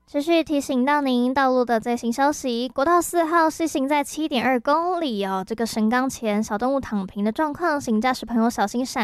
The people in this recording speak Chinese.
持续提醒到您道路的最新消息，国道4号是行在7.2公里哦，这个神冈前小动物躺平的状况，请驾驶朋友小心闪